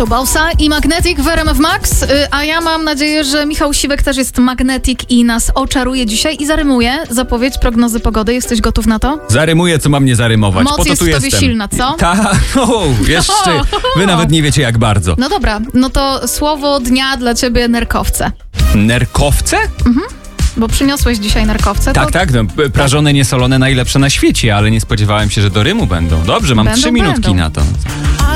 To Bausa i Magnetic w RMF Max, a ja mam nadzieję, że Michał Siwek też jest Magnetic i nas oczaruje dzisiaj i zarymuje zapowiedź prognozy pogody. Jesteś gotów na to? Zarymuję, co mam nie zarymować. Moc Po to jest tu w tobie jestem. silna, co? Tak, jeszcze. Wy nawet nie wiecie jak bardzo. No dobra, no to słowo dnia dla ciebie nerkowce. Nerkowce? Bo przyniosłeś dzisiaj nerkowce. Tak, no, prażone, niesolone, najlepsze na świecie, ale nie spodziewałem się, że do Rymu będą. Dobrze, mam Będą, 3 minutki będą. na to.